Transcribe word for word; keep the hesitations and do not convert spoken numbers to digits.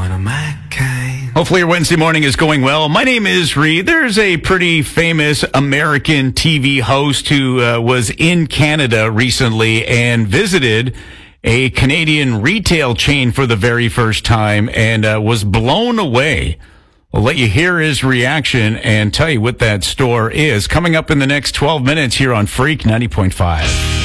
one of my kind. Hopefully your Wednesday morning is going well. My name is Reed. There's a pretty famous American T V host who uh, was in Canada recently and visited a Canadian retail chain for the very first time and uh, was blown away. We'll let you hear his reaction and tell you what that store is. Coming up in the next twelve minutes here on Freak ninety point five.